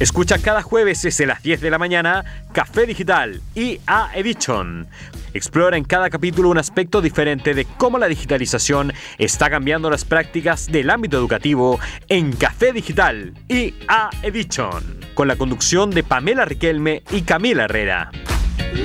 Escucha cada jueves desde las 10 de la mañana Café Digital EA Edition. Explora en cada capítulo un aspecto diferente de cómo la digitalización está cambiando las prácticas del ámbito educativo en Café Digital EA Edition, con la conducción de Pamela Riquelme y Camila Herrera.